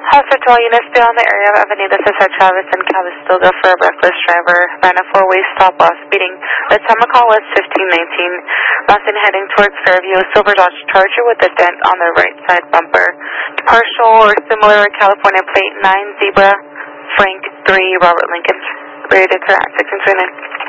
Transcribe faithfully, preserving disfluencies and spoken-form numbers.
Officer twelve units still in the area of Avenida Cesar Chavez and Calistoga for a reckless driver. Ran a four-way stop while speeding. The time of call was fifteen nineteen. Boston heading towards Fairview, a silver Dodge Charger with a dent on the right side bumper. Partial or similar California plate nine Zebra Frank three Robert Lincoln. Ready to clear at six and three nine.